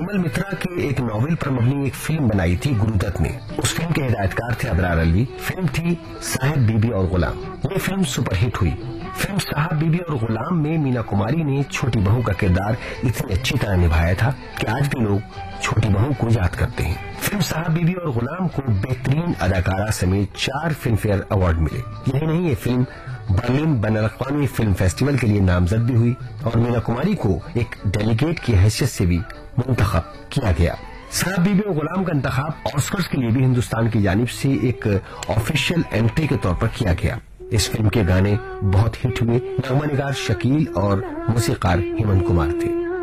निर्मल मित्रा के एक नॉवेल पर मबनी एक फिल्म बनाई थी गुरुदत्त ने। उस फिल्म के हिदायतकार थे अबरार अलवी। फिल्म थी साहिब बीबी और गुलाम। ये फिल्म सुपरहिट हुई। फिल्म साहब बीबी और गुलाम में मीना कुमारी ने छोटी बहू का किरदार इतनी अच्छी तरह निभाया था कि आज भी लोग छोटी बहू को याद करते हैं। फिल्म साहब बीबी और गुलाम को बेहतरीन अदाकारा समेत 4 फिल्म फेयर अवार्ड मिले। यही नहीं, ये फिल्म बर्लिन बैनुल-अक़वामी फिल्म फेस्टिवल के लिए नामजद भी हुई और मीना कुमारी को एक डेलीगेट की हैसियत से भी मुंतखब किया गया। साहब बीबी और गुलाम का इंतखाब ऑस्कर्स के लिए भी हिंदुस्तान की जानिब से एक ऑफिशियल एंट्री के तौर पर किया गया। इस फिल्म के गाने बहुत हिट हुए। नगमा निगार शकील और मूसीकार हेमंत कुमार थे।